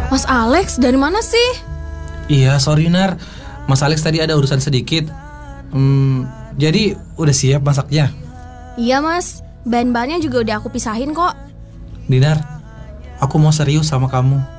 Mas Alex, dari mana sih? Iya, sorry Nar. Mas Alex tadi ada urusan sedikit. Jadi udah siap masaknya? Iya mas, bahan-bahannya juga udah aku pisahin kok. Dinar, aku mau serius sama kamu.